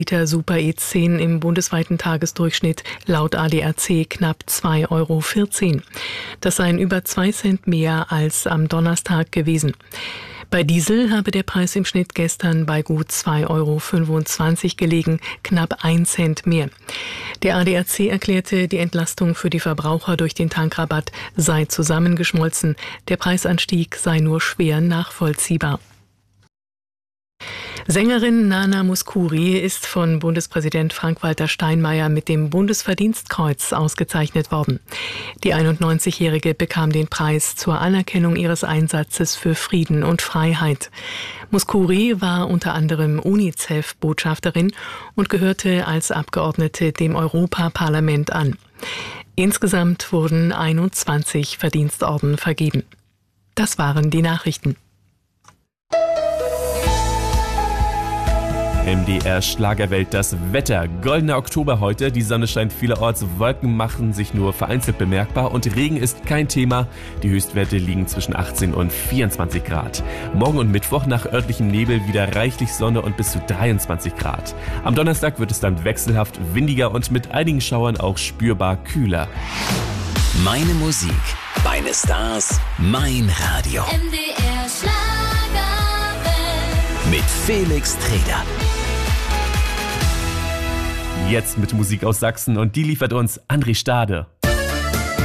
Liter Super E10 im bundesweiten Tagesdurchschnitt laut ADAC knapp 2,14 €. Das seien über 2 Cent mehr als am Donnerstag gewesen. Bei Diesel habe der Preis im Schnitt gestern bei gut 2,25 € gelegen, knapp 1 Cent mehr. Der ADAC erklärte, die Entlastung für die Verbraucher durch den Tankrabatt sei zusammengeschmolzen. Der Preisanstieg sei nur schwer nachvollziehbar. Sängerin Nana Mouskouri ist von Bundespräsident Frank-Walter Steinmeier mit dem Bundesverdienstkreuz ausgezeichnet worden. Die 91-Jährige bekam den Preis zur Anerkennung ihres Einsatzes für Frieden und Freiheit. Mouskouri war unter anderem UNICEF-Botschafterin und gehörte als Abgeordnete dem Europaparlament an. Insgesamt wurden 21 Verdienstorden vergeben. Das waren die Nachrichten. MDR Schlagerwelt, das Wetter. Goldener Oktober heute, die Sonne scheint vielerorts, Wolken machen sich nur vereinzelt bemerkbar und Regen ist kein Thema. Die Höchstwerte liegen zwischen 18 und 24 Grad. Morgen und Mittwoch nach örtlichem Nebel wieder reichlich Sonne und bis zu 23 Grad. Am Donnerstag wird es dann wechselhaft windiger und mit einigen Schauern auch spürbar kühler. Meine Musik, meine Stars, mein Radio. MDR Schlagerwelt. Mit Felix Treder. Jetzt mit Musik aus Sachsen und die liefert uns André Stade.